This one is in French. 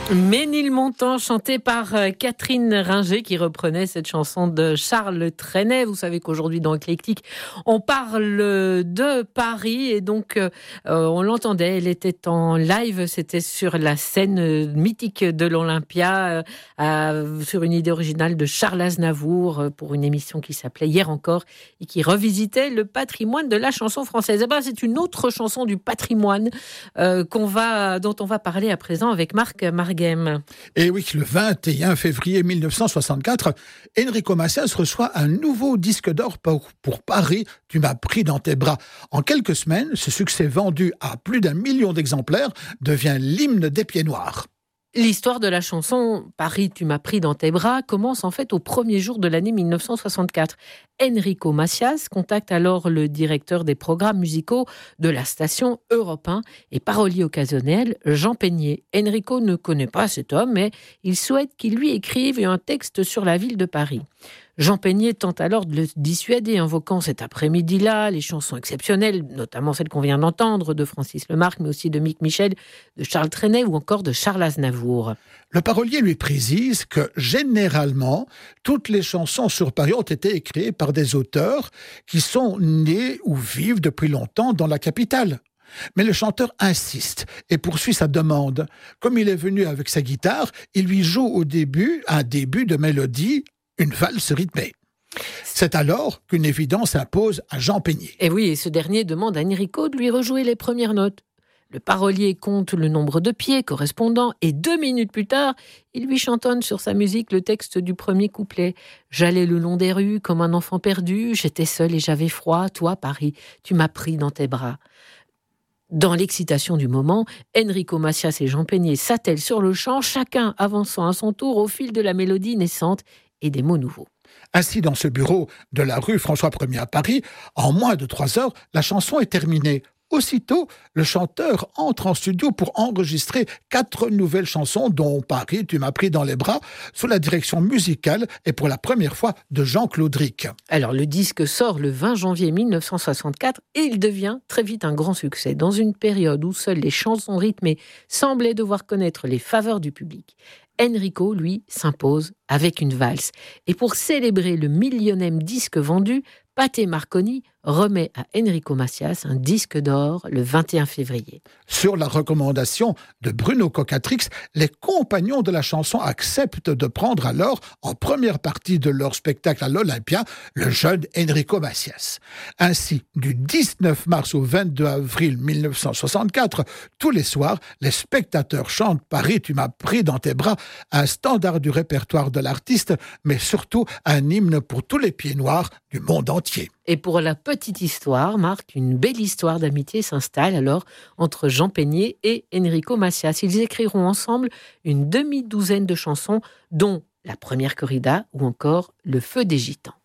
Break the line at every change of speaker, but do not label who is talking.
Ménilmontant, chanté par Catherine Ringer, qui reprenait cette chanson de Charles Trenet. Vous savez qu'aujourd'hui, dans Éclectique, on parle de Paris. Et donc, on l'entendait, elle était en live. C'était sur la scène mythique de l'Olympia, sur une idée originale de Charles Aznavour, pour une émission qui s'appelait Hier encore, et qui revisitait le patrimoine de la chanson française. Et ben, c'est une autre chanson du patrimoine dont on va parler à présent avec Marc Marguem.
Et oui, le 21 février 1964, Enrico Macias reçoit un nouveau disque d'or pour Paris, Tu m'as pris dans tes bras. En quelques semaines, ce succès vendu à plus d'1 million d'exemplaires devient l'hymne des Pieds Noirs.
L'histoire de la chanson « Paris, tu m'as pris dans tes bras » commence en fait au premier jour de l'année 1964. Enrico Macias contacte alors le directeur des programmes musicaux de la station Europe 1 et parolier occasionnel Jean Peigné. Enrico ne connaît pas cet homme, mais il souhaite qu'il lui écrive un texte sur la ville de Paris. Jean Peigné tente alors de le dissuader, invoquant cet après-midi-là les chansons exceptionnelles, notamment celles qu'on vient d'entendre de Francis Lemarque, mais aussi de Mick Michel, de Charles Trenet ou encore de Charles Aznavour.
Le parolier lui précise que, généralement, toutes les chansons sur Paris ont été écrites par des auteurs qui sont nés ou vivent depuis longtemps dans la capitale. Mais le chanteur insiste et poursuit sa demande. Comme il est venu avec sa guitare, il lui joue un début de mélodie, une valse rythmée. C'est alors qu'une évidence impose à Jean Peigné.
Et oui, et ce dernier demande à Enrico de lui rejouer les premières notes. Le parolier compte le nombre de pieds correspondant et 2 minutes plus tard, il lui chantonne sur sa musique le texte du premier couplet. « J'allais le long des rues comme un enfant perdu, j'étais seul et j'avais froid, toi Paris, tu m'as pris dans tes bras. » Dans l'excitation du moment, Enrico Macias et Jean Peigné s'attellent sur le chant, chacun avançant à son tour au fil de la mélodie naissante et des mots nouveaux.
Ainsi, dans ce bureau de la rue François Ier à Paris, en moins de 3 heures, la chanson est terminée. Aussitôt, le chanteur entre en studio pour enregistrer 4 nouvelles chansons, dont Paris, tu m'as pris dans les bras, sous la direction musicale et pour la première fois de Jean-Claude Ric.
Alors, le disque sort le 20 janvier 1964 et il devient très vite un grand succès, dans une période où seules les chansons rythmées semblaient devoir connaître les faveurs du public. Enrico, lui, s'impose avec une valse. Et pour célébrer le 1 000e disque vendu, Pathé Marconi remet à Enrico Macias un disque d'or le 21 février.
Sur la recommandation de Bruno Cocatrix, les compagnons de la chanson acceptent de prendre alors, en première partie de leur spectacle à l'Olympia, le jeune Enrico Macias. Ainsi, du 19 mars au 22 avril 1964, tous les soirs, les spectateurs chantent « Paris, tu m'as pris dans tes bras », un standard du répertoire de l'artiste, mais surtout un hymne pour tous les pieds noirs du monde entier.
Et pour la petite histoire, Marc, une belle histoire d'amitié s'installe alors entre Jean Peigné et Enrico Macias. Ils écriront ensemble une demi-douzaine de chansons, dont La première corrida ou encore Le feu des gitans.